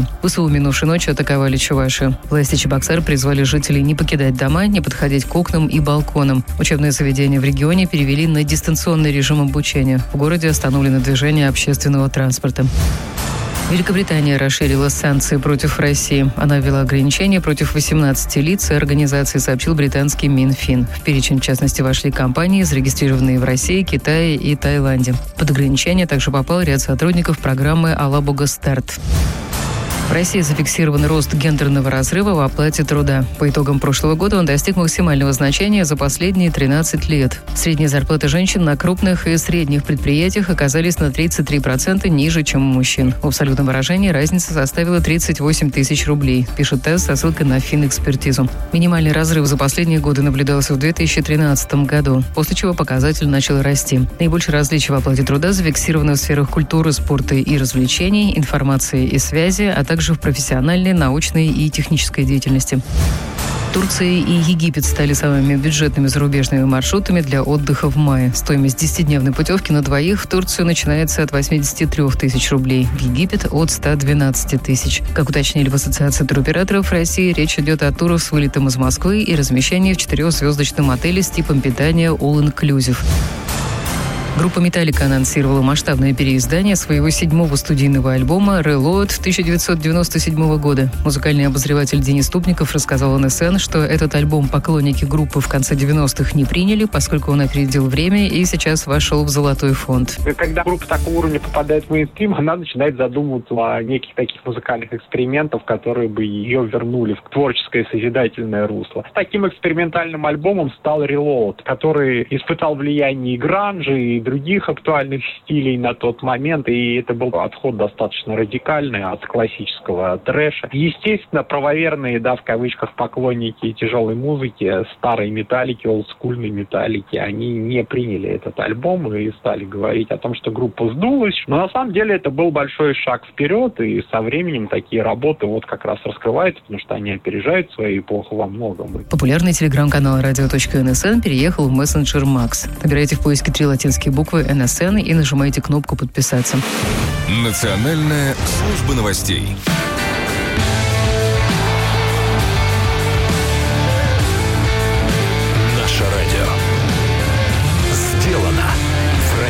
ВСУ минувшей ночью атаковали Чувашию. Власти Чебоксар призвали жителей не покидать дома, не подходить к окнам и балконам. Учебные заведения в регионе перевели на дистанционный режим обучения. В городе остановлено движение общественного транспорта. Великобритания расширила санкции против России. Она ввела ограничения против 18 лиц и организаций, сообщил британский Минфин. В перечень, в частности, вошли компании, зарегистрированные в России, Китае и Таиланде. Под ограничение также попал ряд сотрудников программы «Алабуга Старт». В России зафиксирован рост гендерного разрыва в оплате труда. По итогам прошлого года он достиг максимального значения за последние 13 лет. Средние зарплаты женщин на крупных и средних предприятиях оказались на 33% ниже, чем у мужчин. В абсолютном выражении разница составила 38 тысяч рублей, пишет ТАСС со ссылкой на финэкспертизу. Минимальный разрыв за последние годы наблюдался в 2013 году, после чего показатель начал расти. Наибольшие различия в оплате труда зафиксированы в сферах культуры, спорта и развлечений, информации и связи, а также в профессиональной, научной и технической деятельности. Турция и Египет стали самыми бюджетными зарубежными маршрутами для отдыха в мае. Стоимость 10-дневной путевки на двоих в Турцию начинается от 83 тысяч рублей, в Египет от 112 тысяч. Как уточнили в Ассоциации туроператоров России, речь идет о турах с вылетом из Москвы и размещении в 4-звездочном отеле с типом питания All Inclusive. Группа «Металлика» анонсировала масштабное переиздание своего 7-го студийного альбома «Reload» 1997 года. Музыкальный обозреватель Денис Тупников рассказал НСН, что этот альбом поклонники группы в конце 90-х не приняли, поскольку он опередил время и сейчас вошел в золотой фонд. Когда группа такого уровня попадает в мейнстрим, она начинает задумываться о неких таких музыкальных экспериментах, которые бы ее вернули в творческое созидательное русло. Таким экспериментальным альбомом стал «Reload», который испытал влияние и гранжа, и других актуальных стилей на тот момент, и это был отход достаточно радикальный от классического трэша. Естественно, правоверные, в кавычках, поклонники тяжелой музыки, старой металлики, олдскульной металлики, они не приняли этот альбом и стали говорить о том, что группа сдулась. Но на самом деле это был большой шаг вперед, и со временем такие работы как раз раскрываются, потому что они опережают свою эпоху во многом. Популярный телеграм-канал radio.nsn переехал в мессенджер Макс. Набирайте в поиске 3 латинские буквы НСН и нажимайте кнопку «Подписаться». Национальная служба новостей.